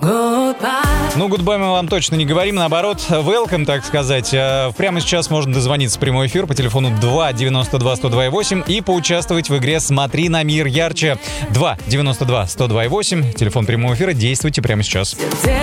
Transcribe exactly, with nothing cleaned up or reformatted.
Ну, гудбай мы вам точно не говорим, наоборот, welcome, так сказать. Прямо сейчас можно дозвониться в прямой эфир по телефону два девяносто два сто два восемь и поучаствовать в игре «Смотри на мир ярче». два девяносто два сто два восемь, телефон прямого эфира, действуйте прямо сейчас.